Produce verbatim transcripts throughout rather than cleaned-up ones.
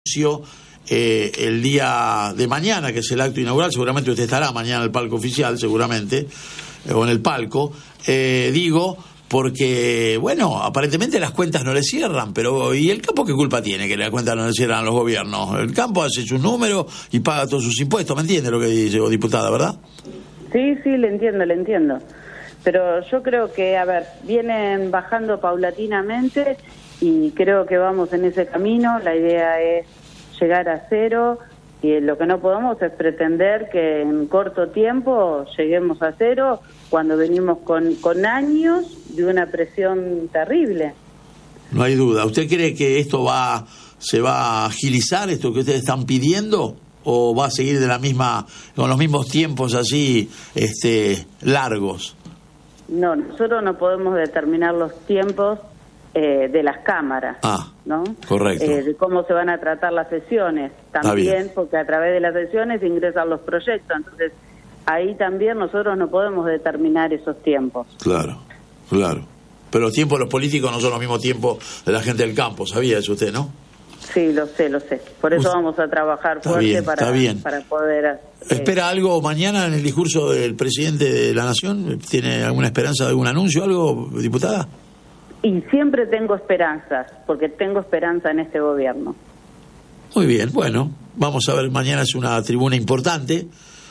Eh, el día de mañana, que es el acto inaugural. Seguramente usted estará mañana en el palco oficial, seguramente, eh, o en el palco. Eh, digo, porque, bueno, aparentemente las cuentas no le cierran, pero ¿y el campo qué culpa tiene que las cuentas no le cierran a los gobiernos? El campo hace sus números y paga todos sus impuestos, ¿me entiende lo que dice, diputada, verdad? Sí, sí, le entiendo, le entiendo. Pero yo creo que, a ver, vienen bajando paulatinamente y creo que vamos en ese camino. La idea es llegar a cero, y lo que no podemos es pretender que en corto tiempo lleguemos a cero cuando venimos con, con años de una presión terrible. No hay duda. ¿Usted cree que esto va se va a agilizar, esto que ustedes están pidiendo, o va a seguir de la misma con los mismos tiempos así este largos? No, nosotros no podemos determinar los tiempos Eh, de las cámaras, ah, ¿no? Correcto. Eh, de cómo se van a tratar las sesiones, también, porque a través de las sesiones ingresan los proyectos, entonces ahí también nosotros no podemos determinar esos tiempos. Claro, claro. Pero los tiempos de los políticos no son los mismos tiempos de la gente del campo, ¿sabía eso usted, no? Sí, lo sé, lo sé. Por eso usted... vamos a trabajar está fuerte bien, para, para poder... Eh... ¿Espera algo mañana en el discurso del presidente de la Nación? ¿Tiene alguna esperanza de algún anuncio, algo, diputada? Y siempre tengo esperanzas, porque tengo esperanza en este gobierno. Muy bien, bueno, vamos a ver, mañana es una tribuna importante,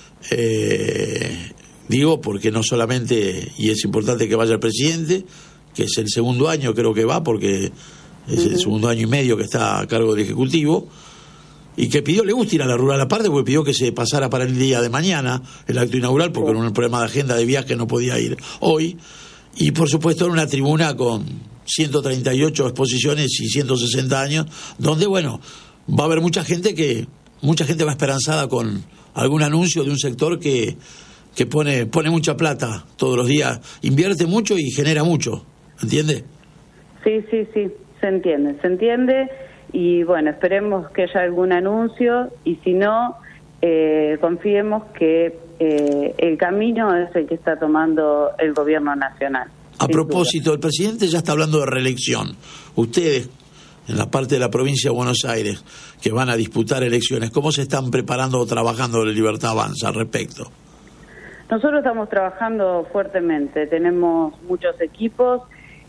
eh, digo, porque no solamente, y es importante que vaya el presidente, que es el segundo año creo que va, porque es uh-huh. el segundo año y medio que está a cargo del Ejecutivo, y que pidió, le gusta ir a la rural aparte, porque pidió que se pasara para el día de mañana, el acto inaugural, porque era un problema de agenda de viaje, no podía ir hoy. Y por supuesto en una tribuna con ciento treinta y ocho exposiciones y ciento sesenta años, donde bueno, va a haber mucha gente que mucha gente va esperanzada con algún anuncio de un sector que que pone pone mucha plata todos los días, invierte mucho y genera mucho, ¿entiende? Sí, sí, sí, se entiende, se entiende, y bueno, esperemos que haya algún anuncio, y si no, eh, confiemos que Eh, el camino es el que está tomando el gobierno nacional. A propósito, duda. El presidente ya está hablando de reelección. Ustedes, en la parte de la provincia de Buenos Aires, que van a disputar elecciones, ¿cómo se están preparando o trabajando de Libertad Avanza al respecto? Nosotros estamos trabajando fuertemente, tenemos muchos equipos,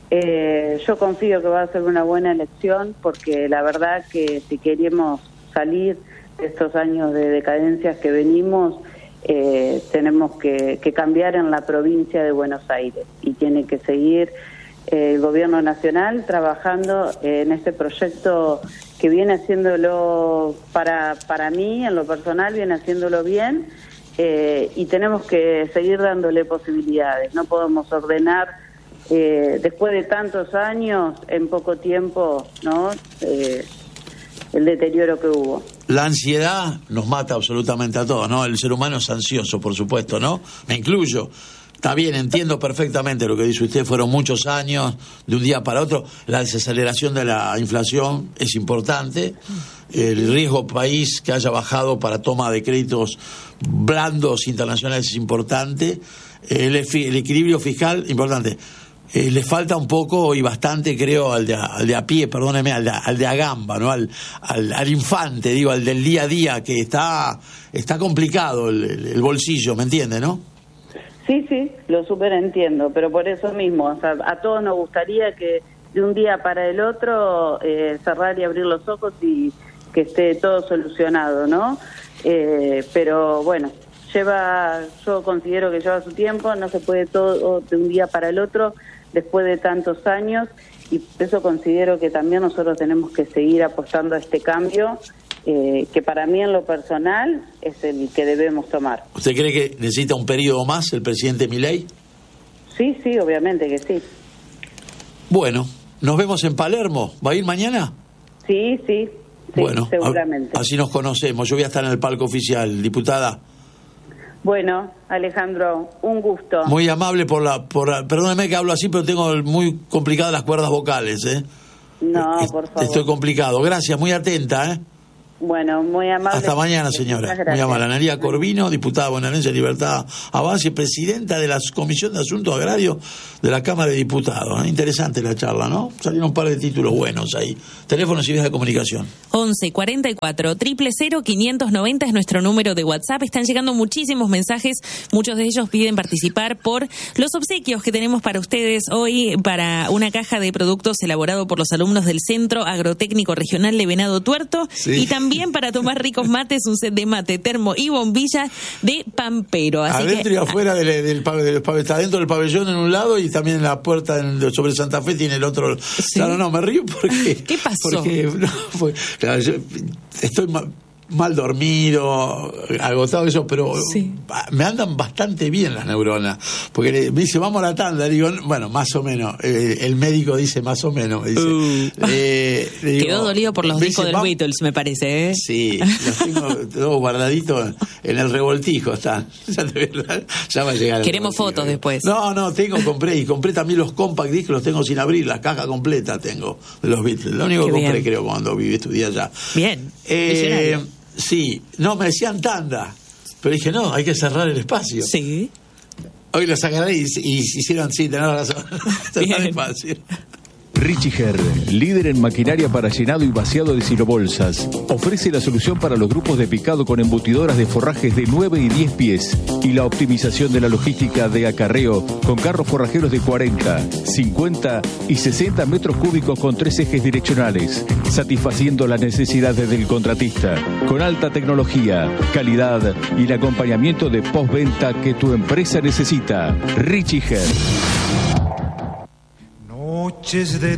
eh, yo confío que va a ser una buena elección, porque la verdad que si queremos salir de estos años de decadencias que venimos, Eh, tenemos que, que cambiar en la provincia de Buenos Aires, y tiene que seguir eh, el gobierno nacional trabajando eh, en este proyecto que viene haciéndolo para, para mí, en lo personal, viene haciéndolo bien, eh, y tenemos que seguir dándole posibilidades. No podemos ordenar eh, después de tantos años, en poco tiempo, ¿no? Eh, el deterioro que hubo. La ansiedad nos mata absolutamente a todos, ¿no? El ser humano es ansioso, por supuesto, ¿no? Me incluyo. Está bien, entiendo perfectamente lo que dice usted, fueron muchos años, de un día para otro. La desaceleración de la inflación es importante. El riesgo país que haya bajado para toma de créditos blandos internacionales es importante. El, el equilibrio fiscal, importante. Eh, le falta un poco y bastante, creo, al de, al de a pie, perdóneme, al de, al de a gamba, ¿no? Al, al, al infante, digo, al del día a día, que está está complicado el, el bolsillo, ¿me entiende, no? Sí, sí, lo súper entiendo, pero por eso mismo, o sea, a todos nos gustaría que de un día para el otro eh, cerrar y abrir los ojos y que esté todo solucionado, ¿no? Eh, pero bueno, lleva, yo considero que lleva su tiempo, no se puede todo de un día para el otro, después de tantos años, y por eso considero que también nosotros tenemos que seguir apostando a este cambio, eh, que para mí en lo personal es el que debemos tomar. ¿Usted cree que necesita un periodo más el presidente Milei? Sí, sí, obviamente que sí. Bueno, nos vemos en Palermo. ¿Va a ir mañana? Sí, sí, sí, bueno, seguramente. A, así nos conocemos. Yo voy a estar en el palco oficial, diputada. Bueno, Alejandro, un gusto. Muy amable por la, por la, perdóneme que hablo así, pero tengo muy complicadas las cuerdas vocales, ¿eh? No, por favor. Estoy complicado. Gracias, muy atenta, ¿eh? Bueno, muy amable. Hasta mañana, señora. Muy amable. Analía Corvino, diputada bonaerense de Libertad Avanza y presidenta de la Comisión de Asuntos Agrarios de la Cámara de Diputados. ¿Eh? Interesante la charla, ¿no? Salieron un par de títulos buenos ahí. Teléfonos y vías de comunicación. once cuarenta y cuatro, cero cero cero, quinientos noventa es nuestro número de WhatsApp. Están llegando muchísimos mensajes. Muchos de ellos piden participar por los obsequios que tenemos para ustedes hoy, para una caja de productos elaborado por los alumnos del Centro Agrotécnico Regional de Venado Tuerto. Sí. Y también También para tomar ricos mates, un set de mate, termo y bombilla de Pampero. Así adentro que, y afuera del, del, del, del, del, está dentro del pabellón en un lado y también en la puerta en, sobre Santa Fe tiene el otro. ¿Sí? Claro, no, me río porque... ¿Qué pasó? Porque, no, porque, claro, yo estoy mal, mal dormido, agotado eso, pero sí. Me andan bastante bien las neuronas, porque me dice, vamos a la tanda, digo, bueno, más o menos, eh, el médico dice más o menos, dice, uh. eh, digo, quedó dolido por los discos de los Beatles, me parece, ¿eh? Sí, los tengo todos guardaditos en el revoltijo, están, ya, ya va a llegar. Queremos fotos después. No, no, tengo, compré, y compré también los compact discs, los tengo sin abrir, la caja completa tengo de los Beatles, lo único Qué que compré bien. Creo cuando viví, estudié allá. Bien, eh, sí, no, me decían tanda, pero dije, no, hay que cerrar el espacio. Sí. Hoy los agarré y, y hicieron, sí, tenés razón, cerrar el espacio. Richiger, líder en maquinaria para llenado y vaciado de silobolsas, ofrece la solución para los grupos de picado con embutidoras de forrajes de nueve y diez pies y la optimización de la logística de acarreo con carros forrajeros de cuarenta, cincuenta y sesenta metros cúbicos con tres ejes direccionales, satisfaciendo las necesidades del contratista, con alta tecnología, calidad y el acompañamiento de postventa que tu empresa necesita. Richiger. Noches de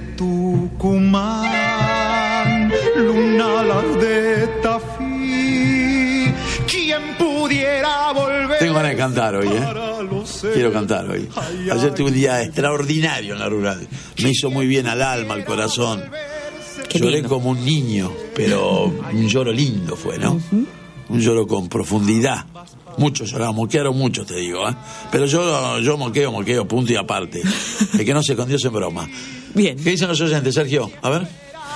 Tucumán, lunadas de Tafí, ¿quién pudiera volver? Tengo ganas de cantar hoy, ¿eh? Quiero cantar hoy. Ayer tuve un día extraordinario en la rural. Me hizo muy bien al alma, al corazón. Qué Lloré lindo. Como un niño, pero un lloro lindo fue, ¿no? Uh-huh. Un lloro con profundidad. Muchos lloramos, moquearon mucho, te digo, ¿eh? Pero yo, yo moqueo, moqueo, punto y aparte. El que no se escondió se broma. Bien. ¿Qué dicen los oyentes, Sergio? A ver.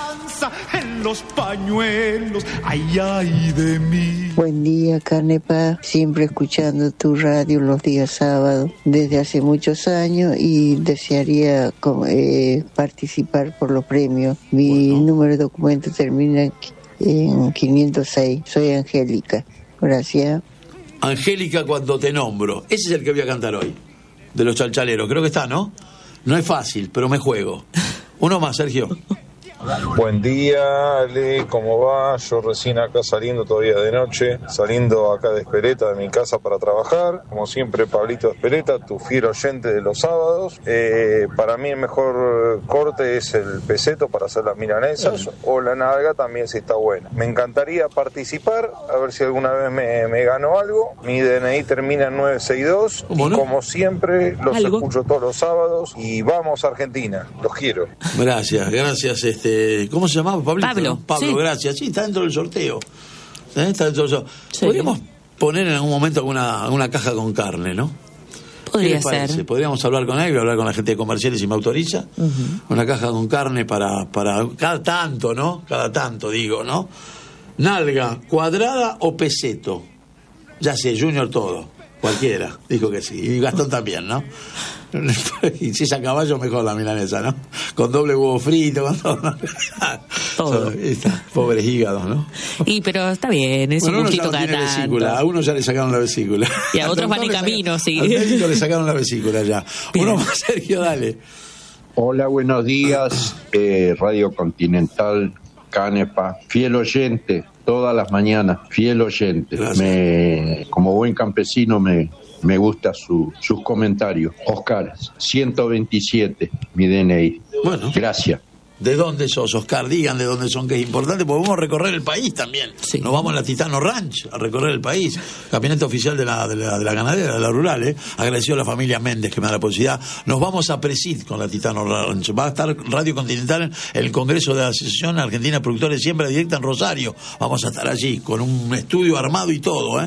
En los pañuelos, ay, ay de mí. Buen día, Canepa. Siempre escuchando tu radio los días sábados desde hace muchos años y desearía eh, participar por los premios. Mi bueno. número de documento termina en quinientos seis. Soy Angélica. Gracias. Angélica, cuando te nombro. Ese es el que voy a cantar hoy, de los chalchaleros. Creo que está, ¿no? No es fácil, pero me juego. Uno más, Sergio. Buen día, Ale, ¿cómo va? Yo recién acá saliendo todavía de noche, saliendo acá de Espereta, de mi casa para trabajar. Como siempre, Pablito de Espereta, tu fiel oyente de los sábados. Eh, para mí el mejor corte es el peseto para hacer las milanesas, sí. O la nalga también si está buena. Me encantaría participar, a ver si alguna vez me, me gano algo. Mi D N I termina en nueve seis dos y no? Como siempre los ¿Algo? Escucho todos los sábados y vamos a Argentina, los quiero. Gracias, gracias. Este ¿Cómo se llamaba? Pablito, Pablo. ¿no? Pablo, sí. Gracias. Sí, está dentro del sorteo. Está dentro del sorteo. Sí. Podríamos poner en algún momento alguna, alguna caja con carne, ¿no? Podría ser. Podríamos hablar con él, hablar con la gente de comerciales si me autoriza. Uh-huh. Una caja con carne para, para cada tanto, ¿no? Cada tanto, digo, ¿no? Nalga, cuadrada o peseto. Ya sé, Junior todo. Cualquiera, dijo que sí. Y Gastón también, ¿no? Y si es a caballo, mejor la milanesa, ¿no? Con doble huevo frito, con todo. Todo. Está, pobres hígados, ¿no? Y pero está bien, es bueno, un gustito cada tanto. Vesícula, a uno ya le sacaron la vesícula. Y a otros van en camino, sí. Al médico le sacaron la vesícula ya. Bien. Uno más, Sergio, dale. Hola, buenos días. Eh, Radio Continental, Canepa, fiel oyente, todas las mañanas, fiel oyente. Me, como buen campesino me... Me gusta su, sus comentarios. Oscar, ciento veintisiete, mi D N I. Bueno. Gracias. ¿De dónde sos, Oscar? Digan de dónde son, que es importante, porque vamos a recorrer el país también. Sí. Nos vamos a la Titano Ranch a recorrer el país. Camioneta oficial de la, de la, de la ganadera, de la rural, ¿eh? Agradecido a la familia Méndez que me da la posibilidad. Nos vamos a Presid con la Titano Ranch. Va a estar Radio Continental en el Congreso de la Asociación Argentina de Productores de Siembra Directa en Rosario. Vamos a estar allí con un estudio armado y todo, ¿eh?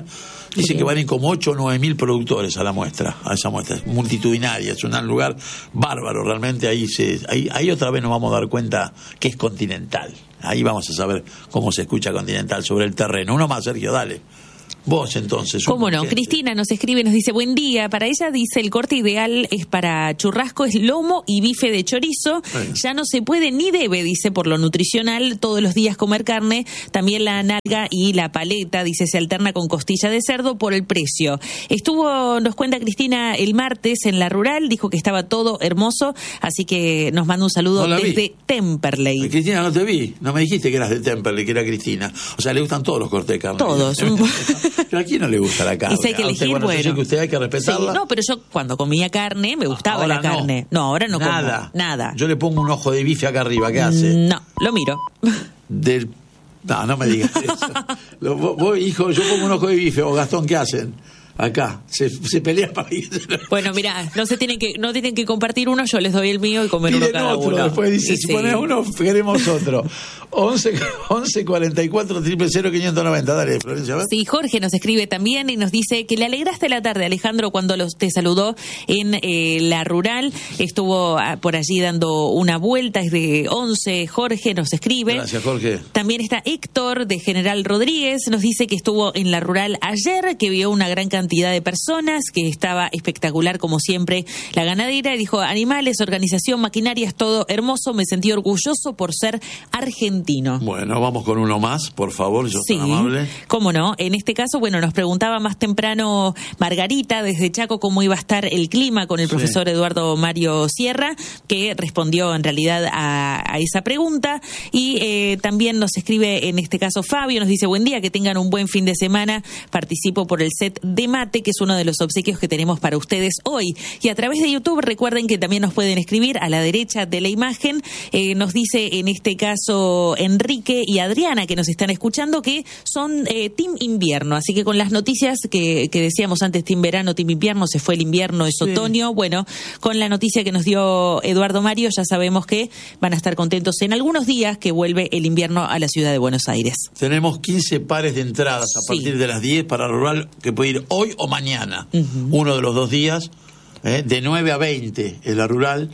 Dicen que van a ir como ocho o nueve mil productores a la muestra, a esa muestra. Es multitudinaria, es un lugar bárbaro, realmente ahí, se, ahí, ahí otra vez nos vamos a dar cuenta que es Continental. Ahí vamos a saber cómo se escucha Continental sobre el terreno. Uno más, Sergio, dale. Vos entonces. ¿Cómo no? Cristina nos escribe, nos dice, buen día. Para ella dice, el corte ideal es para churrasco, es lomo y bife de chorizo. Bueno. Ya no se puede ni debe, dice, por lo nutricional, todos los días comer carne. También la nalga y la paleta, dice, se alterna con costilla de cerdo por el precio. Estuvo, nos cuenta Cristina, el martes en la rural, dijo que estaba todo hermoso, así que nos manda un saludo no desde vi. Temperley. Cristina, no te vi, no me dijiste que eras de Temperley, que era Cristina. O sea, le gustan todos los cortes de carne. Todos. Pero a quién no le gusta la carne. Y sé que elegir, usted, bueno, bueno. Yo sé que usted hay que respetarla. Sí, no, pero yo cuando comía carne me gustaba ahora la carne. No, no ahora no nada. como nada. Yo le pongo un ojo de bife acá arriba, ¿qué hace? No, lo miro. Del... No, no me digas eso. Lo, vos, vos, hijo, yo pongo un ojo de bife, o Gastón, ¿qué hacen? Acá, se, se pelean para ir. Bueno, mira, no se tienen que no tienen que compartir uno, yo les doy el mío y comer Piden uno cada otro, uno. Después dice, y si sí. pones uno, queremos otro. once, once cuarenta y cuatro, cero cero, quinientos noventa. Dale, Florencia, a ver. Sí, Jorge nos escribe también y nos dice que le alegraste la tarde, Alejandro, cuando los, te saludó en eh, la rural. Estuvo ah, por allí dando una vuelta, es de once. Jorge nos escribe. Gracias, Jorge. También está Héctor de General Rodríguez, nos dice que estuvo en la rural ayer, que vio una gran cantidad de personas, que estaba espectacular como siempre la ganadera, y dijo, animales, organización, maquinarias, todo hermoso, me sentí orgulloso por ser argentino. Bueno, vamos con uno más, por favor, yo sí, tan amable. Cómo no, en este caso, bueno, nos preguntaba más temprano Margarita desde Chaco cómo iba a estar el clima con el sí. profesor Eduardo Mario Sierra, que respondió en realidad a, a esa pregunta, y eh, también nos escribe en este caso Fabio, nos dice, buen día, que tengan un buen fin de semana, participo por el set de mate, que es uno de los obsequios que tenemos para ustedes hoy. Y a través de YouTube, recuerden que también nos pueden escribir a la derecha de la imagen. Eh, nos dice en este caso Enrique y Adriana, que nos están escuchando, que son eh, Team Invierno. Así que con las noticias que, que decíamos antes, Team Verano, Team Invierno, se fue el invierno, es sí. otoño. Bueno, con la noticia que nos dio Eduardo Mario, ya sabemos que van a estar contentos en algunos días que vuelve el invierno a la ciudad de Buenos Aires. Tenemos quince pares de entradas a partir sí. de las diez para rural, que puede ir hoy o mañana. Uh-huh. Uno de los dos días, eh, de nueve a veinte en la rural,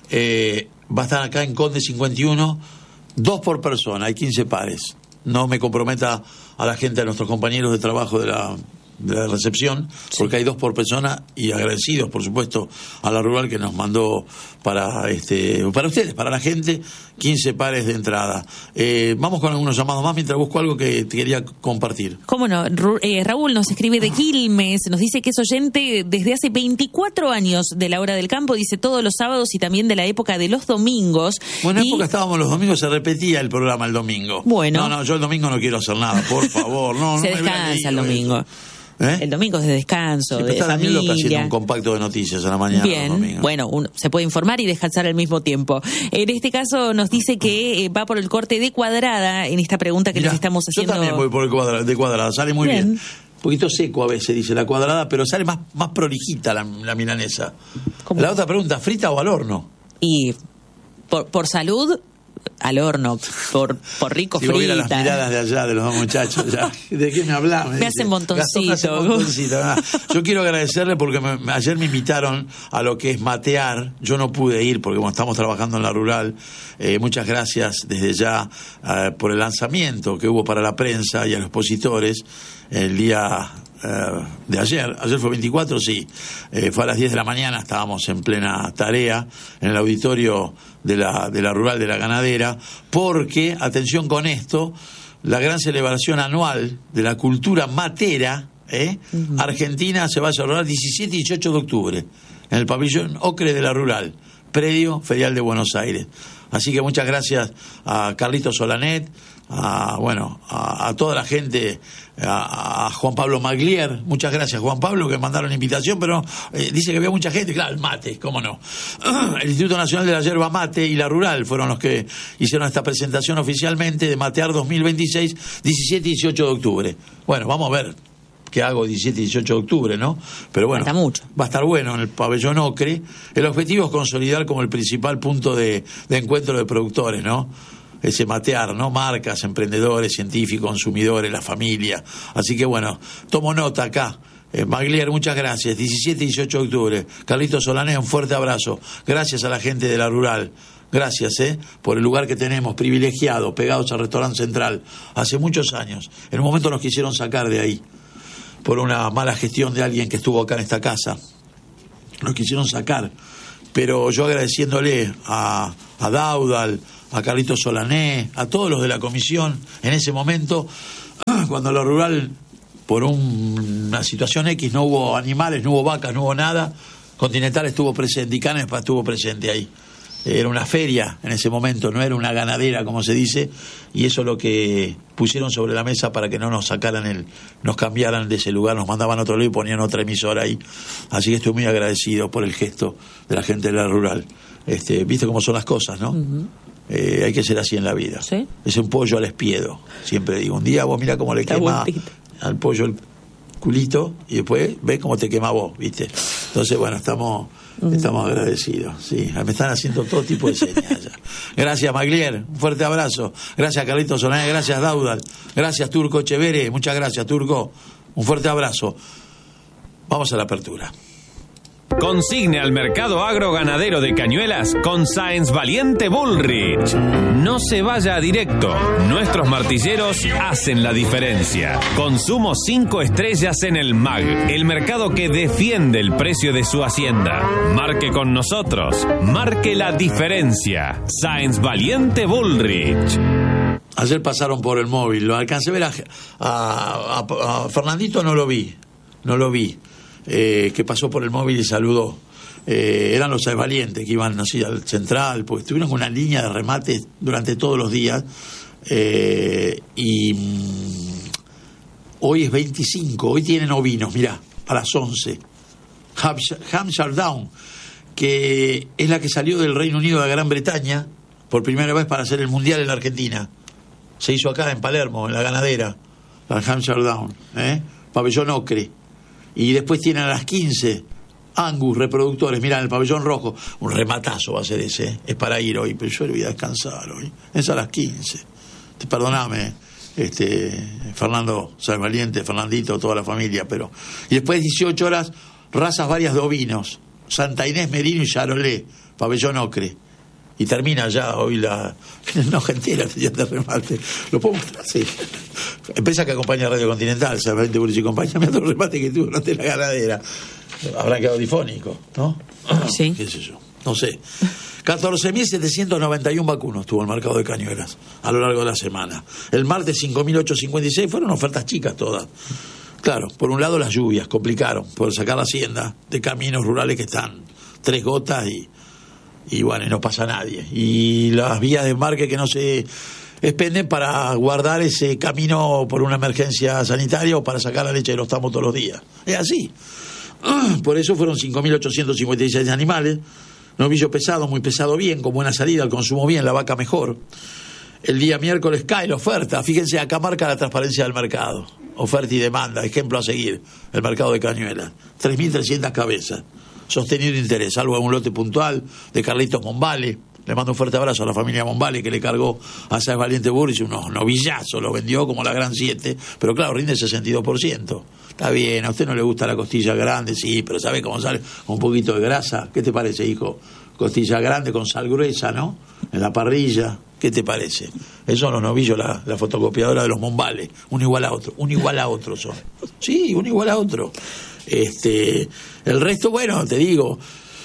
eh, va a estar acá en Conde cincuenta y uno, dos por persona, hay quince pares. No me comprometa a la gente, a nuestros compañeros de trabajo de la, de la recepción, sí. porque hay dos por persona, y agradecidos, por supuesto, a la rural que nos mandó para este para ustedes, para la gente, quince pares de entrada. Eh, vamos con algunos llamados más mientras busco algo que te quería compartir. Cómo no, Ru- eh, Raúl nos escribe de Quilmes, nos dice que es oyente desde hace veinticuatro años de La Hora del Campo, dice todos los sábados y también de la época de los domingos. Bueno, en y... época estábamos los domingos, se repetía el programa el domingo. Bueno. No, no, yo el domingo no quiero hacer nada, por favor. No, se no descansa el domingo. Eso. ¿Eh? El domingo es de descanso, sí, de está familia. Está haciendo un compacto de noticias a la mañana. Bien, bueno, uno se puede informar y descansar al mismo tiempo. En este caso nos dice que eh, va por el corte de Cuadrada en esta pregunta que Mirá, les estamos haciendo. Yo también voy por el cuadra, de Cuadrada, sale muy bien. bien. Un poquito seco a veces, dice la Cuadrada, pero sale más, más prolijita la, la milanesa. ¿Cómo? La otra pregunta, ¿frita o al horno? Y por, por salud... al horno, por, por rico si frita. Si hubiera las miradas de allá, de los dos muchachos, ya. ¿De qué me hablaba? Me, me hacen montoncito. Hace montoncito. Yo quiero agradecerle porque me, ayer me invitaron a lo que es matear. Yo no pude ir porque como estamos trabajando en la rural, eh, muchas gracias desde ya eh, por el lanzamiento que hubo para la prensa y a los expositores el día... Uh, de ayer, ayer fue veinticuatro, sí, eh, fue a las diez de la mañana, estábamos en plena tarea en el auditorio de la, de la rural de la ganadera, porque, atención con esto, la gran celebración anual de la cultura matera, ¿eh? Uh-huh. Argentina, se va a celebrar diecisiete y dieciocho de octubre, en el pabellón Ocre de la rural, predio ferial de Buenos Aires. Así que muchas gracias a Carlitos Solanet, a, bueno, a, a toda la gente, a, a Juan Pablo Maglier, muchas gracias Juan Pablo, que mandaron invitación, pero eh, dice que había mucha gente, claro, el mate, cómo no. El Instituto Nacional de la Yerba Mate y la Rural fueron los que hicieron esta presentación oficialmente de Matear dos mil veintiséis, diecisiete y dieciocho de octubre. Bueno, vamos a ver qué hago diecisiete y dieciocho de octubre, ¿no? Pero bueno, mucho. Va a estar bueno en el pabellón Ocre. El objetivo es consolidar como el principal punto de, de encuentro de productores, ¿no? ese matear, ¿no? Marcas, emprendedores, científicos, consumidores, la familia. Así que bueno, tomo nota acá. Eh, Maglier, muchas gracias. diecisiete y dieciocho de octubre. Carlitos Solané, un fuerte abrazo. Gracias a la gente de la Rural. Gracias, ¿eh? Por el lugar que tenemos, privilegiado, pegados al Restaurante Central. Hace muchos años. En un momento nos quisieron sacar de ahí, por una mala gestión de alguien que estuvo acá en esta casa. Nos quisieron sacar. Pero yo agradeciéndole a, a Daudal, a Carlitos Solané, a todos los de la comisión, en ese momento, cuando la Rural, por un, una situación X, no hubo animales, no hubo vacas, no hubo nada, Continental estuvo presente y Canespa estuvo presente ahí. Era una feria en ese momento, no era una ganadera, como se dice, y eso es lo que pusieron sobre la mesa para que no nos sacaran, el, nos cambiaran de ese lugar, nos mandaban a otro lado y ponían otra emisora ahí. Así que estoy muy agradecido por el gesto de la gente de la Rural. Este, viste cómo son las cosas, ¿no? Uh-huh. Eh, hay que ser así en la vida. ¿Sí? Es un pollo al espiedo, siempre digo. Un día vos mirá cómo le Está quema vueltita. Al pollo el culito y después ves cómo te quema vos, ¿viste? Entonces, bueno, estamos... Estamos agradecidos, sí. Me están haciendo todo tipo de señas ya. Gracias, Maglier. Un fuerte abrazo. Gracias, Carlitos Solané. Gracias, Daudal. Gracias, Turco Chevere. Muchas gracias, Turco. Un fuerte abrazo. Vamos a la apertura. Consigne al mercado agroganadero de Cañuelas con Sáenz Valiente Bullrich. No se vaya a directo. Nuestros martilleros hacen la diferencia. Consumo cinco estrellas en el M A G, el mercado que defiende el precio de su hacienda. Marque con nosotros. Marque la diferencia. Sáenz Valiente Bullrich. Ayer pasaron por el móvil. Lo alcancé a ver a, a, a, a Fernandito, no lo vi. No lo vi. Eh, que pasó por el móvil y saludó. Eh, eran los Valientes que iban así al central, porque estuvieron con una línea de remate durante todos los días. Eh, y mmm, hoy es veinticinco, hoy tienen ovinos, mirá, a las once. Hampshire Down, que es la que salió del Reino Unido de Gran Bretaña por primera vez para hacer el mundial en la Argentina. Se hizo acá en Palermo, en la ganadera, la Hampshire Down, ¿eh? Pabellón Ocre. Y después tienen a las quince Angus, reproductores, mirá, en el pabellón rojo, un rematazo va a ser ese, ¿eh? Es para ir hoy, pero yo le voy a descansar hoy, es a las quince. Te perdoname, este, Fernando Sáenz Valiente, Fernandito, toda la familia, pero... Y después dieciocho horas, razas varias de ovinos, Santa Inés, Merino y Charolais, pabellón Ocre. Y termina ya hoy la... No, entera, de remate. Lo puedo mostrar, sí. Empresa que acompaña a Radio Continental, Sáenz Valiente Bullrich y compañía, me el remate que tuvo durante la ganadera. Habrá quedado difónico, ¿no? Sí. ¿Qué sé yo? No sé. catorce mil setecientos noventa y uno vacunos tuvo el mercado de Cañuelas a lo largo de la semana. El martes cinco mil ochocientos cincuenta y seis, fueron ofertas chicas todas. Claro, por un lado las lluvias complicaron, por sacar la hacienda de caminos rurales que están tres gotas y... y bueno, y no pasa nadie. Y las vías de embarque que no se expenden para guardar ese camino por una emergencia sanitaria o para sacar la leche de los tamos todos los días. Es así. Por eso fueron cinco mil ochocientos cincuenta y seis animales. Novillo pesado, muy pesado bien, con buena salida, el consumo bien, la vaca mejor. El día miércoles cae la oferta. Fíjense, acá marca la transparencia del mercado. Oferta y demanda, ejemplo a seguir. El mercado de Cañuelas. tres mil trescientas cabezas. Sostenido interés, salvo un lote puntual de Carlitos Monvale. Le mando un fuerte abrazo a la familia Monvale, que le cargó a Sáenz Valiente Bullrich unos novillazos, los vendió como la Gran siete, pero claro, rinde sesenta y dos por ciento. Está bien, a usted no le gusta la costilla grande, sí, pero ¿sabe cómo sale? Con un poquito de grasa. ¿Qué te parece, hijo? Costilla grande con sal gruesa, ¿no? En la parrilla. ¿Qué te parece? Esos son los novillos, la, la fotocopiadora de los Monvale. Uno igual a otro, uno igual a otro son. Sí, uno igual a otro. Este, el resto, bueno, te digo,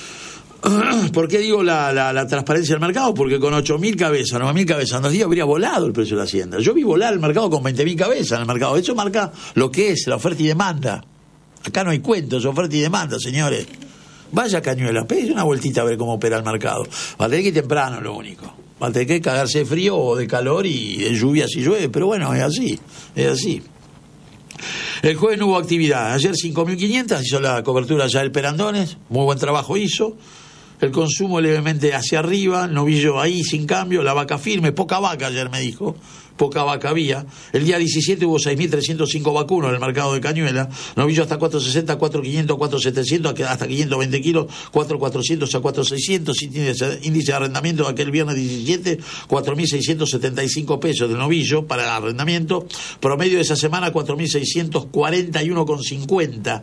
¿por qué digo la, la, la transparencia del mercado? Porque con ocho mil cabezas, nueve mil cabezas en dos días habría volado el precio de la hacienda. Yo vi volar el mercado con veinte mil cabezas en el mercado. Eso marca lo que es la oferta y demanda. Acá no hay cuentos, oferta y demanda, señores. Vaya a Cañuelas, pégase una vueltita a ver cómo opera el mercado. Va a tener que ir temprano, lo único. Va a tener que cagarse de frío o de calor y de lluvia si llueve, pero bueno, es así, es así. El jueves no hubo actividad. Ayer cinco mil quinientas hizo la cobertura ya el Perandones. Muy buen trabajo hizo. el consumo levemente hacia arriba, el novillo ahí sin cambio, la vaca firme, poca vaca ayer me dijo, poca vaca había. El día diecisiete hubo seis mil trescientos cinco vacunos en el mercado de Cañuelas, novillo hasta cuatro sesenta, cuatro quinientos, cuatro setecientos, hasta quinientos veinte kilos, cuatro cuatrocientos a cuatro seiscientos, índice, índice de arrendamiento de aquel viernes diecisiete, cuatro mil seiscientos setenta y cinco pesos de novillo para arrendamiento, promedio de esa semana cuatro mil seiscientos cuarenta y uno con cincuenta.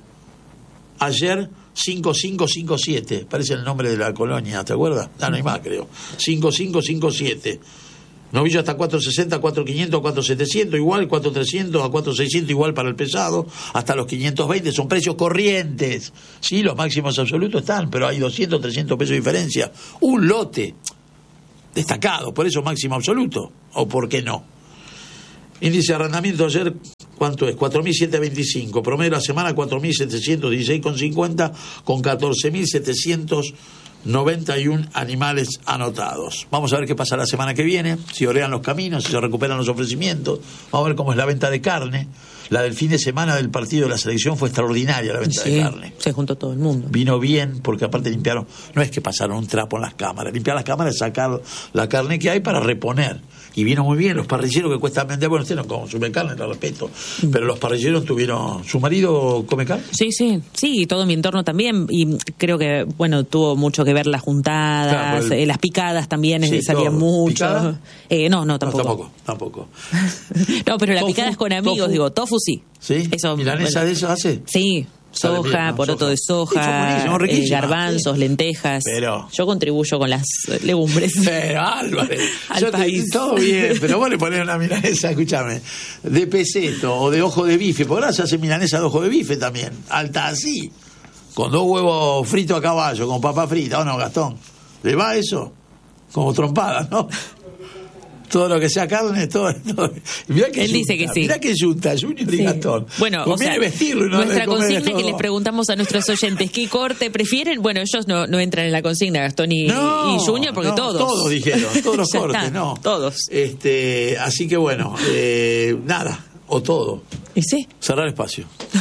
Ayer cinco cinco cinco siete, parece el nombre de la colonia, ¿te acuerdas? Ah, no hay más, creo. cinco cinco cinco siete. Novillo hasta cuatro sesenta, cuatro quinientos, cuatro setecientos igual, cuatro trescientos a cuatro seiscientos igual para el pesado, hasta los quinientos veinte, son precios corrientes. Sí, los máximos absolutos están, pero hay doscientos, trescientos pesos de diferencia. Un lote destacado, por eso máximo absoluto, o por qué no. Índice de arrendamiento ayer, ¿cuánto es? cuatro mil setecientos veinticinco, promedio de la semana cuatro mil setecientos dieciséis con cincuenta, con catorce mil setecientos noventa y uno animales anotados. Vamos a ver qué pasa la semana que viene, si orean los caminos, si se recuperan los ofrecimientos. Vamos a ver cómo es la venta de carne. La del fin de semana del partido de la selección fue extraordinaria, la venta sí, de carne. Se juntó todo el mundo. Vino bien, porque aparte limpiaron, no es que pasaron un trapo en las cámaras, limpiar las cámaras es sacar la carne que hay para reponer. Y vino muy bien, los parrilleros que cuestan vender, bueno, usted no consume carne, lo respeto, pero los parrilleros tuvieron... ¿Su marido come carne? Sí, sí, sí, y todo mi entorno también, y creo que, bueno, tuvo mucho que ver las juntadas, claro, el... eh, las picadas también, sí, salían mucho. Eh, no, no, tampoco. No, tampoco, tampoco. No, pero la tofu, picada es con amigos, tofu. digo, tofu sí. ¿Sí? Eso, ¿Milanesa bueno, de eso hace? Sí. Soja, ¿no? Poroto soja. de soja, eh, garbanzos, sí. lentejas. Pero, yo contribuyo con las legumbres. Pero Álvarez, Al yo país. Te, todo bien, pero vos le ponés una milanesa, escúchame, de peseto o de ojo de bife, porque ahora se hace milanesa de ojo de bife también, alta así, con dos huevos fritos a caballo, con papa frita, ¿o no, Gastón? ¿Le va eso? Como trompada, ¿no? Todo lo que sea carne, todo. todo. Mirá que Él yunta, dice que sí. Mirá que junta, Junior y sí. Gastón. Bueno, o sea, vestirlo y no nuestra consigna es que les preguntamos a nuestros oyentes, ¿qué corte prefieren? Bueno, ellos no, no entran en la consigna, Gastón y, no, y Junior, porque no, todos. Todos dijeron, todos los cortes, está, no. Todos. Este, así que bueno, eh, nada, o todo. ¿Y sí? Cerrar espacio.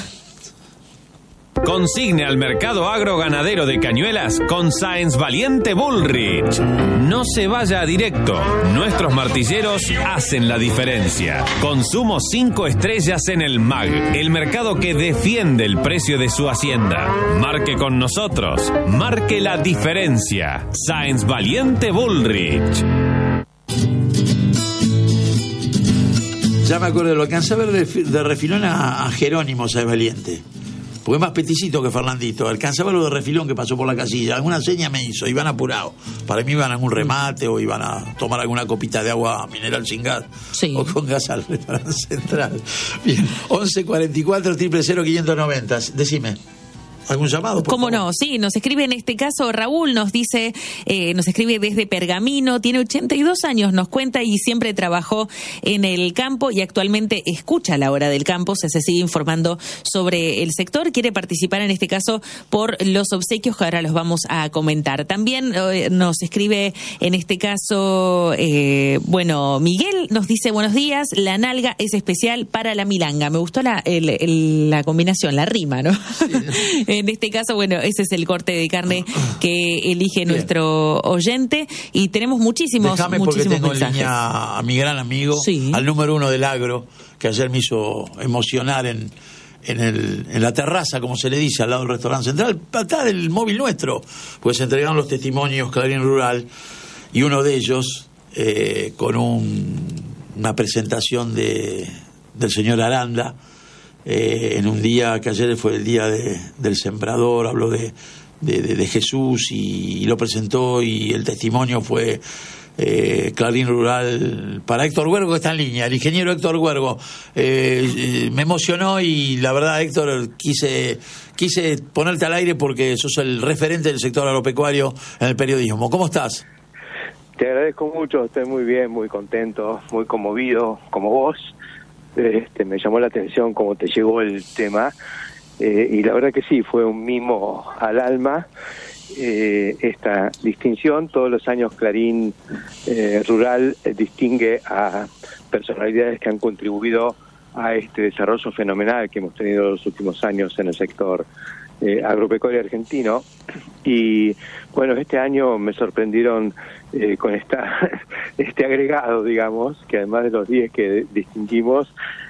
Consigne al mercado agroganadero de Cañuelas con Sáenz Valiente Bullrich. No se vaya a directo. Nuestros martilleros hacen la diferencia. Consumo cinco estrellas en el M A G, el mercado que defiende el precio de su hacienda. Marque con nosotros. Marque la diferencia. Sáenz Valiente Bullrich. Ya me acuerdo, lo alcancé a ver de, de refilón a, a Jerónimo Sáenz Valiente. Porque es más peticito que Fernandito. Alcanzaba lo de refilón que pasó por la casilla. Alguna seña me hizo. Iban apurados. Para mí iban a algún remate o iban a tomar alguna copita de agua mineral sin gas. Sí. O con gas al restaurante central. Bien. once cuarenta y cuatro, cero cero, quinientos noventa. Decime. ¿Algún llamado? ¿Cómo favor? no? Sí, nos escribe en este caso Raúl, nos dice, eh, nos escribe desde Pergamino, tiene ochenta y dos años, nos cuenta y siempre trabajó en el campo y actualmente escucha La Hora del Campo, se, se sigue informando sobre el sector, quiere participar en este caso por los obsequios que ahora los vamos a comentar. También eh, nos escribe en este caso, eh, bueno, Miguel nos dice, buenos días, la nalga es especial para la milanga. Me gustó la, el, el, la combinación, la rima, ¿no? Sí. En este caso, bueno, ese es el corte de carne que elige Bien. nuestro oyente y tenemos muchísimos, Déjame muchísimos porque tengo mensajes. En línea a mi gran amigo, sí. al número uno del agro, que ayer me hizo emocionar en, en, el, en la terraza, como se le dice, al lado del restaurante central, está del móvil nuestro, pues se entregaron los testimonios Clarín Rural y uno de ellos eh, con un, una presentación de, del señor Aranda. Eh, en un día que ayer fue el día de, del sembrador, habló de, de, de, de Jesús y, y lo presentó y el testimonio fue eh, Clarín Rural para Héctor Huergo, que está en línea, el ingeniero Héctor Huergo. Eh, eh, me emocionó y la verdad, Héctor, quise, quise ponerte al aire porque sos el referente del sector agropecuario en el periodismo. ¿Cómo estás? Te agradezco mucho, estoy muy bien, muy contento, muy conmovido, como vos. Este, me llamó la atención cómo te llegó el tema eh, y la verdad que sí, fue un mimo al alma eh, esta distinción. Todos los años Clarín eh, Rural eh, distingue a personalidades que han contribuido a este desarrollo fenomenal que hemos tenido los últimos años en el sector eh, agropecuario argentino. Y bueno, este año me sorprendieron eh, con esta este agregado, digamos, que además de los diez que distinguimos,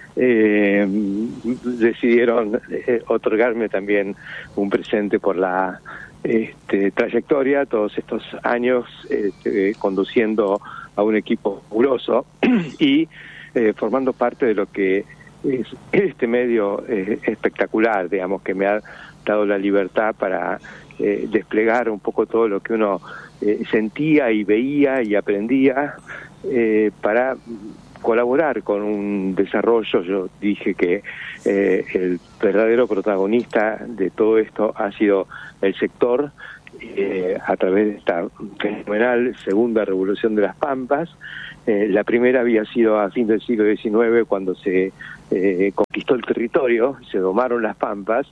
eh, decidieron eh, otorgarme también un presente por la este, trayectoria, todos estos años este, conduciendo a un equipo fabuloso y eh, formando parte de lo que es este medio eh, espectacular, digamos, que me ha dado la libertad para eh, desplegar un poco todo lo que uno eh, sentía y veía y aprendía eh, para colaborar con un desarrollo. Yo dije que eh, el verdadero protagonista de todo esto ha sido el sector, eh, a través de esta fenomenal segunda revolución de las Pampas. Eh, la primera había sido a fin del siglo diecinueve, cuando se eh, conquistó el territorio, se domaron las Pampas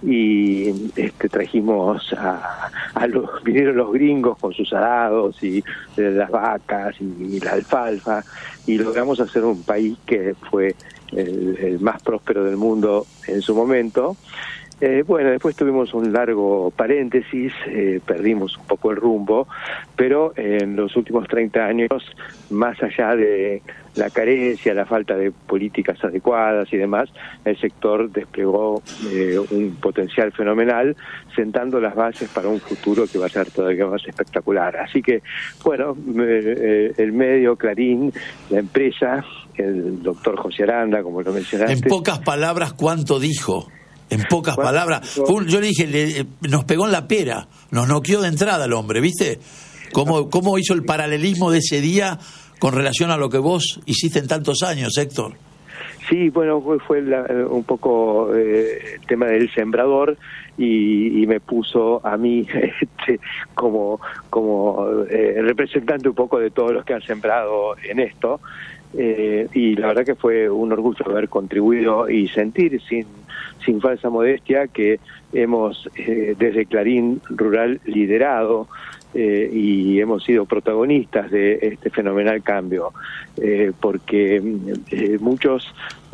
y este, trajimos a, a los, vinieron los gringos con sus arados y eh, las vacas y, y la alfalfa, y logramos hacer un país que fue el, el más próspero del mundo en su momento. Eh, bueno, después tuvimos un largo paréntesis, eh, perdimos un poco el rumbo, pero eh, en los últimos treinta años, más allá de la carencia, la falta de políticas adecuadas y demás, el sector desplegó eh, un potencial fenomenal, sentando las bases para un futuro que va a ser todavía más espectacular. Así que, bueno, eh, el medio, Clarín, la empresa, el doctor José Aranda, como lo mencionaste. En pocas palabras, ¿cuánto dijo? En pocas palabras, fue un, yo le dije, le, nos pegó en la pera, nos noqueó de entrada el hombre, ¿viste? ¿Cómo, cómo hizo el paralelismo de ese día con relación a lo que vos hiciste en tantos años, Héctor? Sí, bueno, fue, fue la, un poco eh, el tema del sembrador y, y me puso a mí este, como, como eh, representante un poco de todos los que han sembrado en esto. Eh, y la verdad que fue un orgullo haber contribuido y sentir sin sin falsa modestia que hemos eh, desde Clarín Rural liderado eh, y hemos sido protagonistas de este fenomenal cambio, eh, porque eh, muchos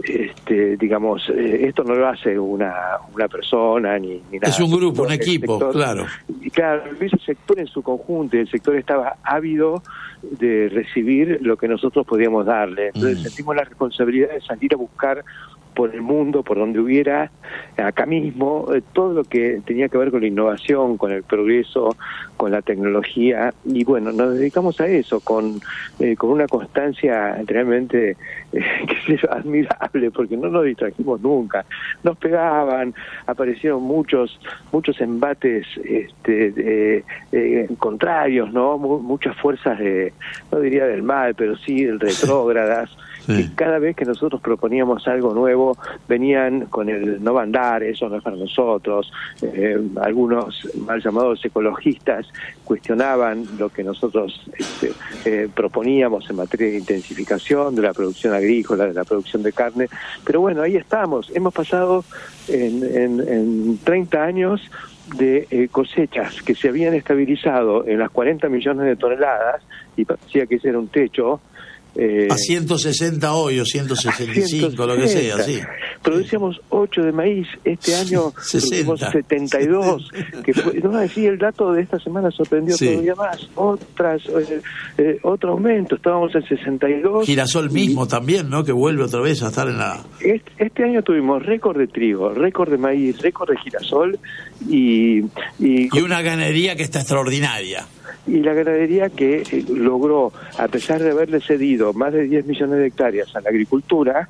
este, digamos, eh, esto no lo hace una una persona ni, ni nada. Es un grupo, un el equipo, sector, claro. Y claro, el sector en su conjunto, el sector estaba ávido de recibir lo que nosotros podíamos darle. Entonces mm. sentimos la responsabilidad de salir a buscar por el mundo, por donde hubiera, acá mismo, eh, todo lo que tenía que ver con la innovación, con el progreso, con la tecnología, y bueno, nos dedicamos a eso, con eh, con una constancia realmente eh, que es admirable, porque no nos distrajimos nunca. Nos pegaban, aparecieron muchos muchos embates este, de, eh, contrarios, ¿no? M- muchas fuerzas, de, no diría del mal, pero sí retrógradas. Sí. Y cada vez que nosotros proponíamos algo nuevo, venían con el no va a andar, eso no es para nosotros. Eh, algunos mal llamados ecologistas cuestionaban lo que nosotros este, eh, proponíamos en materia de intensificación de la producción agrícola, de la producción de carne. Pero bueno, ahí estamos. Hemos pasado en, en, en treinta años de eh, cosechas que se habían estabilizado en las cuarenta millones de toneladas, y parecía que ese era un techo. Eh, a ciento sesenta hoy o ciento sesenta y cinco, lo que sea, sí. Producíamos ocho de maíz, este año producimos setenta y dos, que fue, no, sí, el dato de esta semana sorprendió sí. todavía más, otras eh, eh, otro aumento, estábamos en sesenta y dos. Girasol mismo y, también, ¿no? Que vuelve otra vez a estar en la... Este, este año tuvimos récord de trigo, récord de maíz, récord de girasol y... Y, y una ganadería que está extraordinaria. Y la ganadería que eh, logró, a pesar de haberle cedido más de diez millones de hectáreas a la agricultura,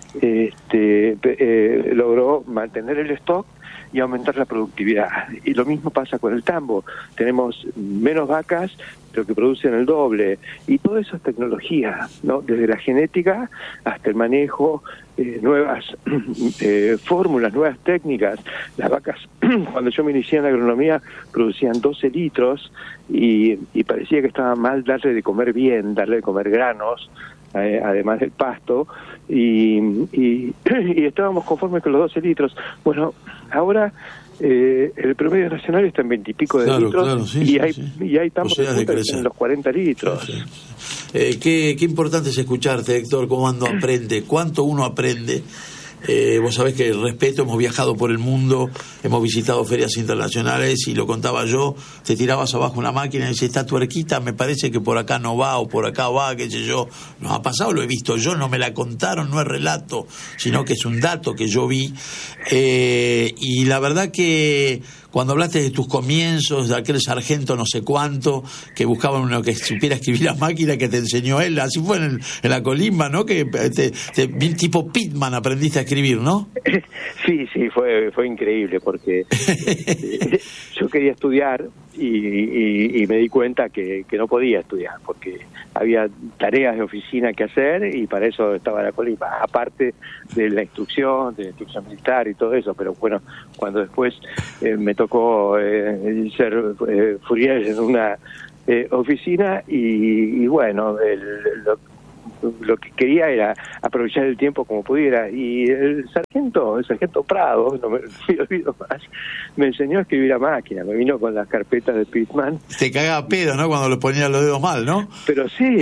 este, eh, logró mantener el stock y aumentar la productividad. Y lo mismo pasa con el tambo. Tenemos menos vacas, pero que producen el doble. Y todo eso es tecnología, ¿no? Desde la genética hasta el manejo, eh, nuevas eh, fórmulas, nuevas técnicas. Las vacas, cuando yo me inicié en la agronomía, producían doce litros y, y parecía que estaba mal darle de comer bien, darle de comer granos, eh, además del pasto, y, y, y estábamos conformes con los doce litros. Bueno, ahora eh, el promedio nacional está en veintipico de claro, litros claro, sí, y, sí, hay, sí. y hay tambos de punta en los cuarenta litros. Sí, sí. Eh, qué, qué importante es escucharte, Héctor, cómo ando aprende, cuánto uno aprende Eh, vos sabés que respeto, hemos viajado por el mundo, hemos visitado ferias internacionales y lo contaba yo, te tirabas abajo una máquina y dices, esta tuerquita me parece que por acá no va o por acá va, qué sé yo. Nos ha pasado, lo he visto yo, no me la contaron, no es relato, sino que es un dato que yo vi. Eh, y la verdad que cuando hablaste de tus comienzos, de aquel sargento no sé cuánto, que buscaban uno que supiera escribir la máquina que te enseñó él, así fue en, el, en la Colimba, ¿no? Que te, te, tipo Pitman aprendiste a escribir, ¿no? Sí, sí, fue fue increíble porque eh, yo quería estudiar y, y, y me di cuenta que, que no podía estudiar porque había tareas de oficina que hacer y para eso estaba la Colimba, aparte de la instrucción, de la instrucción militar y todo eso, pero bueno, cuando después eh, me tocó eh, ser eh, Fourier en una eh, oficina y, y bueno, el, lo, lo que quería era aprovechar el tiempo como pudiera y el sargento, el sargento Prado, no me, me olvido más, me enseñó a escribir a máquina, me vino con las carpetas de Pitman. Te cagaba pedo, ¿no? Cuando le ponía los dedos mal, ¿no? Pero sí,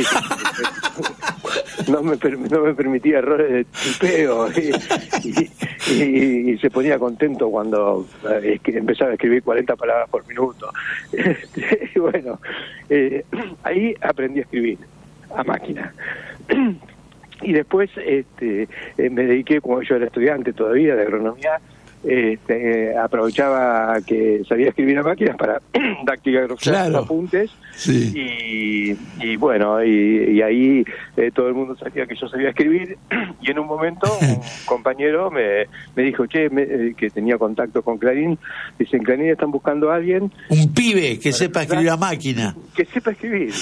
no me, no me permitía errores de tipeo y, y, y, y se ponía contento cuando eh, empezaba a escribir cuarenta palabras por minuto. Y bueno, eh, ahí aprendí a escribir a máquina. Y después este, eh, me dediqué, como yo era estudiante todavía de agronomía, este, eh, aprovechaba que sabía escribir a máquinas para dactilografía, claro, apuntes, sí. y, y bueno, y, y ahí eh, todo el mundo sabía que yo sabía escribir, y en un momento un compañero me, me dijo, che, me, eh, que tenía contacto con Clarín, dice, en Clarín están buscando a alguien... Un pibe que sepa escribir a máquina. Que sepa escribir.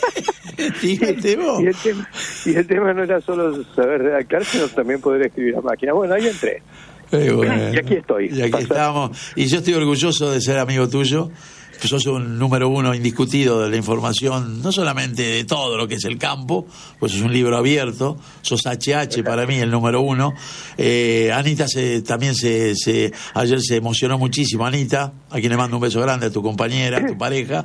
y, el tema, y, el tema, y el tema no era solo saber redactar, sino también poder escribir a máquina. Bueno, ahí entré. Bueno, y aquí estoy. Y aquí estamos. Y yo estoy orgulloso de ser amigo tuyo. Sos un número uno indiscutido de la información, no solamente de todo lo que es el campo, pues es un libro abierto. Sos H H para mí el número uno. Eh, Anita se, también se, se ayer se emocionó muchísimo. Anita, a quien le mando un beso grande, a tu compañera, a tu pareja.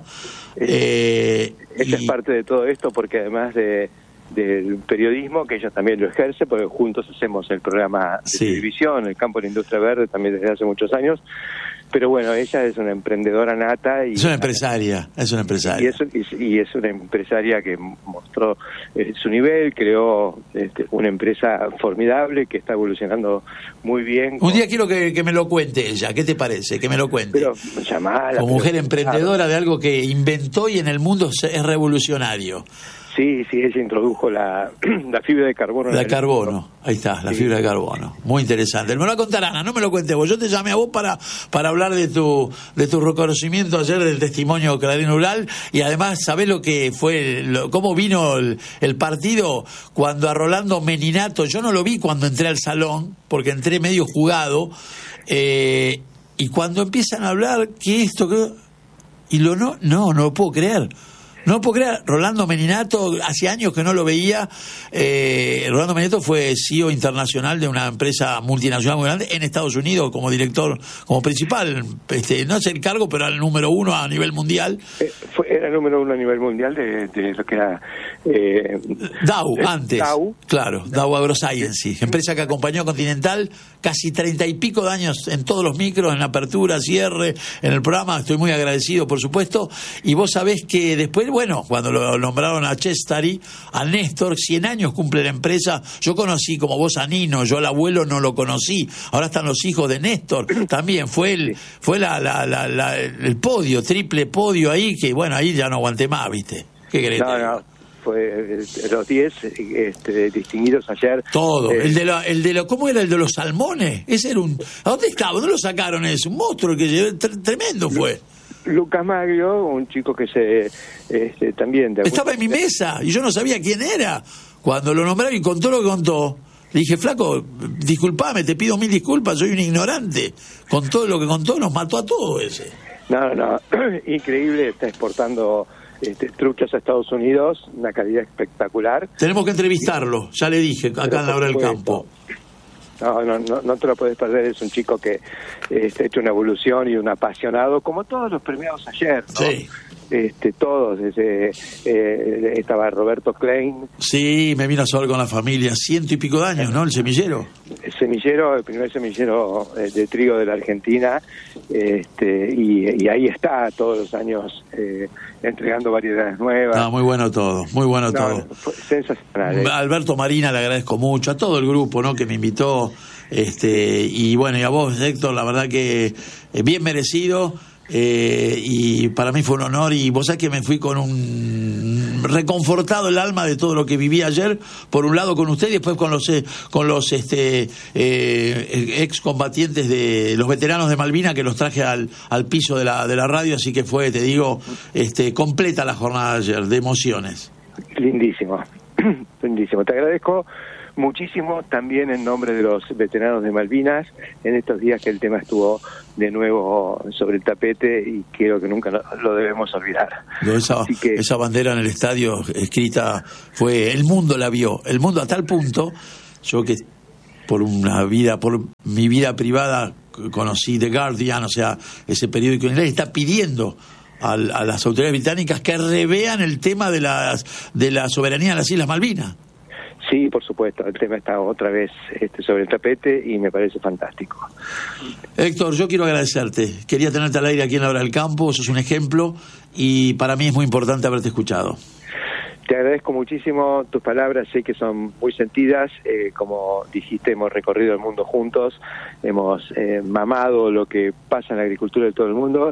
Eh, Ella y... es parte de todo esto porque además de del periodismo, que ella también lo ejerce, porque juntos hacemos el programa de sí. televisión, el campo de la industria verde, también desde hace muchos años, pero bueno, ella es una emprendedora nata. Y es una empresaria, es una empresaria. Y es, y, y es una empresaria que mostró eh, su nivel, creó este, una empresa formidable que está evolucionando muy bien. Un día quiero que, que me lo cuente ella, ¿qué te parece? Que me lo cuente. Pero llamala. Como mujer emprendedora de algo que inventó y en el mundo es revolucionario. Sí, sí, ella introdujo la, la fibra de carbono. La carbono, mundo. Ahí está, la sí. fibra de carbono. Muy interesante. Me lo va a contar Ana, no me lo cuentes vos. Yo te llamé a vos para para hablar de tu de tu reconocimiento ayer del testimonio Clarín Rural y además sabés lo que fue, lo, cómo vino el, el partido cuando a Rolando Meninato, yo no lo vi cuando entré al salón, porque entré medio jugado, eh, y cuando empiezan a hablar que esto, que y lo no, no, no lo puedo creer. No puedo creer, Rolando Meninato, hace años que no lo veía. eh, Rolando Meninato fue C E O internacional de una empresa multinacional muy grande en Estados Unidos como director, como principal, este, no sé el cargo, pero era el número uno a nivel mundial. Eh, fue, era el número uno a nivel mundial de, de lo que era... Eh, Dow, eh, antes. Dow. Claro, Dow AgroScience, empresa que acompañó a Continental casi treinta y pico de años en todos los micros, en la apertura, cierre, en el programa. Estoy muy agradecido, por supuesto. Y vos sabés que después, bueno, cuando lo nombraron a Chestari, a Néstor, cien años cumple la empresa. Yo conocí como vos a Nino, yo al abuelo no lo conocí. Ahora están los hijos de Néstor. También fue el fue la, la, la, la, el podio, triple podio ahí, que bueno, ahí ya no aguanté más, ¿viste? ¿Qué querés? No, no. Fue los diez este, distinguidos ayer. Todo. Eh, el de la, el de lo, ¿cómo era el de los salmones? Ese era un. ¿A dónde estaba? ¿Dónde lo sacaron ese? Un monstruo que llevé, tremendo fue. Lucas Maglio, un chico que se este, también de estaba en mi mesa y yo no sabía quién era. Cuando lo nombraron y contó lo que contó, le dije, flaco, disculpame, te pido mil disculpas, soy un ignorante. Con todo lo que contó, nos mató a todos ese. No, no, increíble, está exportando este, truchas a Estados Unidos, una calidad espectacular. Tenemos que entrevistarlo, ya le dije, acá Pero en la hora del campo. No, no, no, no te lo puedes perder, es un chico que este, ha hecho una evolución y un apasionado, como todos los premiados ayer, ¿no? Sí. este, todos, ese, eh, estaba Roberto Klein. Sí, me vino a saber con la familia, ciento y pico de años, ¿no? El semillero. El semillero, el primer semillero eh, de trigo de la Argentina, este, y, y ahí está todos los años eh, entregando variedades nuevas. No, muy bueno todo, muy bueno no, todo. Fue sensacional. ¿eh? Alberto Marina le agradezco mucho, a todo el grupo, ¿no? Que me invitó, este, y bueno, y a vos, Héctor, la verdad que eh, bien merecido. Eh, y para mí fue un honor, y vos sabés que me fui con un reconfortado el alma de todo lo que viví ayer, por un lado con usted y después con los eh, con los este eh, excombatientes de los veteranos de Malvinas, que los traje al, al piso de la de la radio, así que fue, te digo, este completa la jornada de ayer, de emociones. Lindísimo, lindísimo, te agradezco muchísimo también en nombre de los veteranos de Malvinas, en estos días que el tema estuvo de nuevo sobre el tapete y creo que nunca lo, lo debemos olvidar. Esa, que... esa bandera en el estadio escrita fue, el mundo la vio, el mundo a tal punto, yo que por una vida, por mi vida privada conocí The Guardian, o sea, ese periódico inglés, está pidiendo a, a las autoridades británicas que revean el tema de, las, de la soberanía de las Islas Malvinas. Sí, por supuesto, el tema está otra vez este, sobre el tapete y me parece fantástico. Héctor, yo quiero agradecerte. Quería tenerte al aire aquí en la Hora del Campo, sos un ejemplo y para mí es muy importante haberte escuchado. Te agradezco muchísimo tus palabras, sé que son muy sentidas, eh, como dijiste, hemos recorrido el mundo juntos, hemos eh, mamado lo que pasa en la agricultura de todo el mundo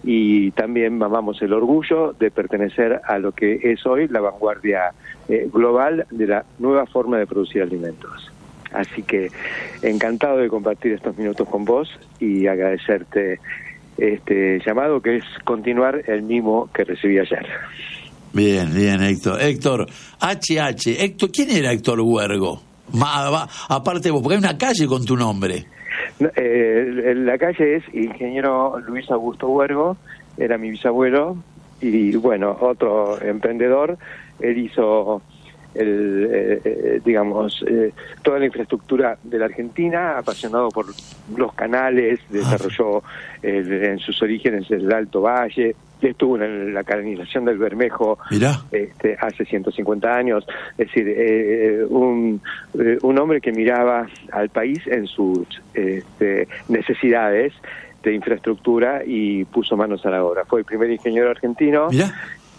y también mamamos el orgullo de pertenecer a lo que es hoy la vanguardia eh, global de la nueva forma de producir alimentos. Así que encantado de compartir estos minutos con vos y agradecerte este llamado, que es continuar el mimo que recibí ayer. Bien, bien, Héctor. Héctor, H H. Héctor, ¿quién era Héctor Huergo? Ma, va, aparte de vos, porque hay una calle con tu nombre. No, eh, la calle es Ingeniero Luis Augusto Huergo, era mi bisabuelo, y bueno, otro emprendedor. Él hizo, el, eh, digamos, eh, toda la infraestructura de la Argentina, apasionado por los canales, desarrolló el, en sus orígenes el Alto Valle. Estuvo en la canalización del Bermejo este, hace ciento cincuenta años, es decir, eh, un, eh, un hombre que miraba al país en sus este, necesidades de infraestructura y puso manos a la obra. Fue el primer ingeniero argentino. Mirá.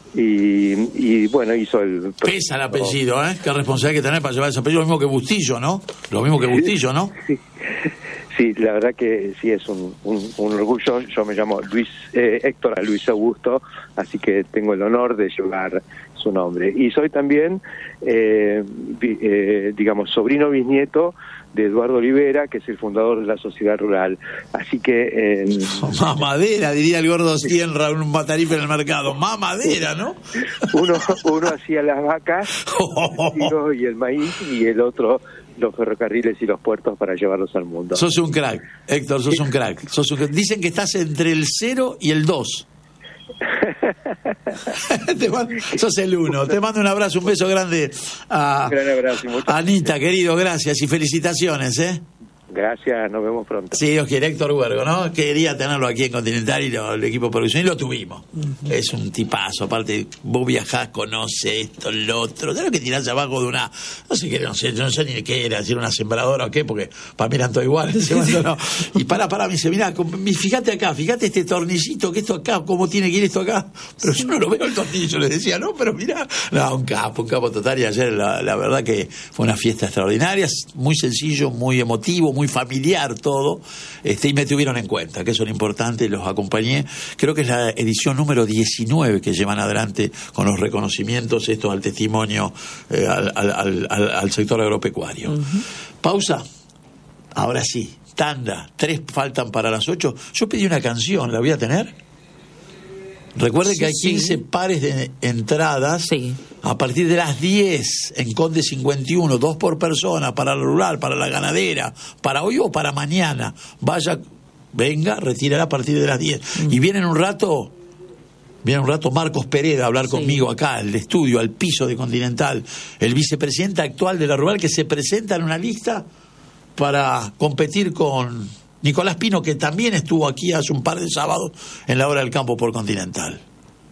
Y, y bueno, hizo el... Pesa el apellido, ¿eh? Qué responsabilidad que tener para llevar ese apellido, lo mismo que Bustillo, ¿no? Lo mismo que Bustillo, ¿no? Sí. Sí, la verdad que sí es un, un, un orgullo. Yo me llamo Luis eh, Héctor a Luis Augusto, así que tengo el honor de llevar su nombre. Y soy también, eh, eh, digamos, sobrino bisnieto de Eduardo Olivera, que es el fundador de la Sociedad Rural. Así que... Eh, mamadera, diría el gordo Sienra, un matarife en el mercado. Mamadera, ¿no? Uno, uno hacía las vacas el y el maíz, y el otro los ferrocarriles y los puertos para llevarlos al mundo. Sos un crack, Héctor, sos un crack. Sos un... Dicen que estás entre el cero y el dos. Te mando... Sos el uno. Te mando un abrazo, un beso grande a un gran abrazo, Anita, querido, gracias y felicitaciones, ¿eh? Gracias, nos vemos pronto. Sí, Dios quiere, Héctor Huergo, ¿no? Quería tenerlo aquí en Continental y lo, el equipo de producción, y lo tuvimos. Uh-huh. Es un tipazo, aparte, vos viajás, conoce esto, lo otro. ¿Sabes lo que tirás abajo de una, no sé qué, no sé, yo no sé ni qué era, si era una sembradora o qué, porque para mí eran todos iguales. No. Y pará, pará, me dice, mirá, fíjate acá, fíjate este tornillito, que esto acá, cómo tiene que ir esto acá. Pero yo no lo veo el tornillo, le decía, no, pero mirá. No, un capo, un capo total, y ayer la, la verdad que fue una fiesta extraordinaria, muy sencillo, muy emotivo, muy familiar todo, este, y me tuvieron en cuenta, que eso es lo importante, los acompañé. Creo que es la edición número diecinueve que llevan adelante con los reconocimientos estos al testimonio eh, al, al, al, al sector agropecuario. Uh-huh. Pausa. Ahora sí, tanda, tres faltan para las ocho. Yo pedí una canción, ¿la voy a tener? Recuerden sí, que hay quince sí. pares de entradas sí. a partir de las diez en Conde cincuenta y uno, dos por persona, para la rural, para la ganadera, para hoy o para mañana. Vaya, venga, retírala a partir de las diez. Mm. Y viene un rato, viene un rato Marcos Pereda a hablar sí. conmigo acá, al estudio, al piso de Continental, el vicepresidente actual de la rural, que se presenta en una lista para competir con Nicolás Pino, que también estuvo aquí hace un par de sábados en la Hora del Campo por Continental.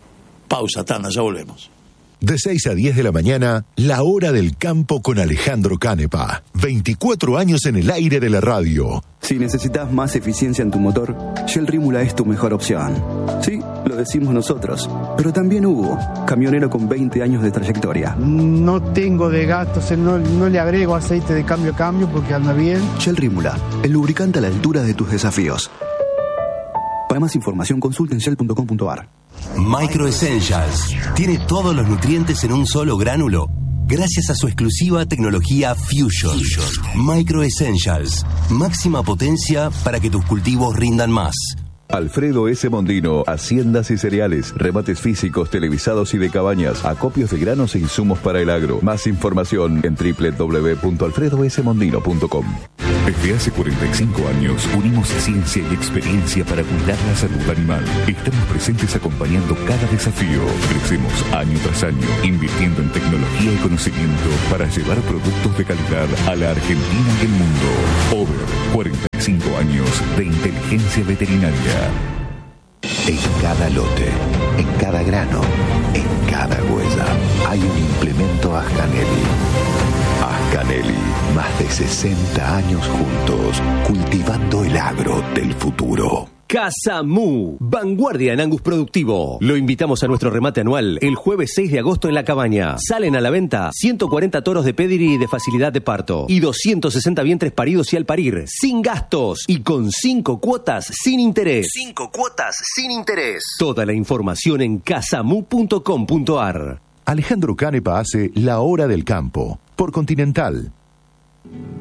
Pausa, tanda, ya volvemos. De seis a diez de la mañana, La Hora del Campo con Alejandro Canepa. veinticuatro años en el aire de la radio. Si necesitas más eficiencia en tu motor, Shell Rímula es tu mejor opción. Sí, lo decimos nosotros, pero también Hugo, camionero con veinte años de trayectoria. No tengo de gastos, no, no le agrego aceite de cambio a cambio porque anda bien. Shell Rímula, el lubricante a la altura de tus desafíos. Para más información, consulta en shell punto com punto a r. Micro Essentials tiene todos los nutrientes en un solo gránulo gracias a su exclusiva tecnología Fusion. Micro Essentials, máxima potencia para que tus cultivos rindan más. Alfredo S. Mondino, haciendas y cereales, remates físicos, televisados y de cabañas, acopios de granos e insumos para el agro. Más información en doble u doble u doble u punto alfredo s mondino punto com. Desde hace cuarenta y cinco años unimos ciencia y experiencia para cuidar la salud animal. Estamos presentes acompañando cada desafío. Crecemos año tras año, invirtiendo en tecnología y conocimiento para llevar productos de calidad a la Argentina y el mundo. Over, cuarenta y cinco años de inteligencia veterinaria. En cada lote, en cada grano, en cada huella, hay un implemento Ascanelli. Ascanelli, más de sesenta años juntos, cultivando el agro del futuro. Casa Mu, vanguardia en Angus productivo. Lo invitamos a nuestro remate anual el jueves seis de agosto en La Cabaña. Salen a la venta ciento cuarenta toros de pedigree de facilidad de parto y doscientos sesenta vientres paridos y al parir, sin gastos y con cinco cuotas sin interés. cinco cuotas sin interés. Toda la información en casamu punto com punto a r. Alejandro Canepa hace La Hora del Campo, por Continental.